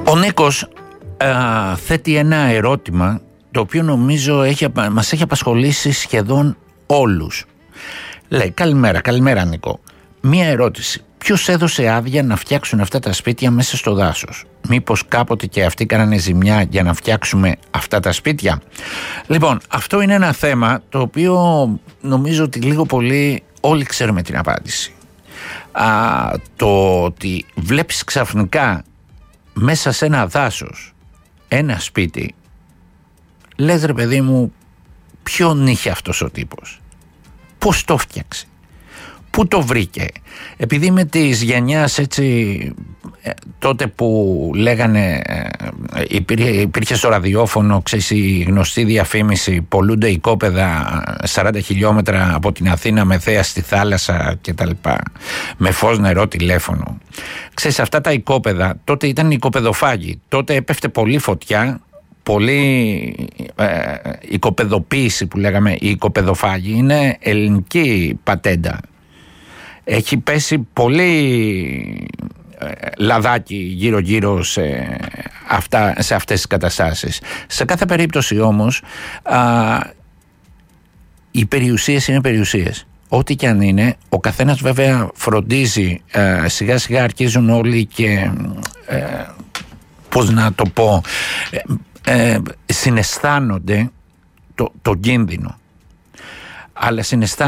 Ο Νίκος θέτει ένα ερώτημα το οποίο νομίζω μας έχει απασχολήσει σχεδόν όλους. Λέει: καλημέρα Νίκο. Μία ερώτηση. Ποιος έδωσε άδεια να φτιάξουν αυτά τα σπίτια μέσα στο δάσος? Μήπως κάποτε και αυτοί κάνανε ζημιά για να φτιάξουμε αυτά τα σπίτια? Λοιπόν, αυτό είναι ένα θέμα το οποίο νομίζω ότι λίγο πολύ όλοι ξέρουμε την απάντηση. Το ότι βλέπεις ξαφνικά μέσα σε ένα δάσος ένα σπίτι, λες ρε παιδί μου, ποιον είχε αυτός ο τύπος, πώς το φτιάξε, πού το βρήκε? Επειδή είμαι της γενιάς έτσι, τότε που λέγανε, υπήρχε στο ραδιόφωνο, ξέρεις, η γνωστή διαφήμιση, πολλούνται οικόπεδα 40 χιλιόμετρα από την Αθήνα με θέα στη θάλασσα και τα λοιπά, με φως, νερό, τηλέφωνο. Ξέρεις, αυτά τα οικόπεδα τότε ήταν οικοπεδοφάγοι, τότε έπεφτε πολύ φωτιά, πολύ οικοπεδοποίηση που λέγαμε. Η οικοπεδοφάγη είναι ελληνική πατέντα. Έχει πέσει πολύ λαδάκι γύρω-γύρω σε αυτές τις καταστάσεις. Σε κάθε περίπτωση όμως οι περιουσίες είναι περιουσίες. Ό,τι και αν είναι, ο καθένας βέβαια φροντίζει, σιγά σιγά αρχίζουν όλοι και πώς να το πω, συναισθάνονται το κίνδυνο. Αλλά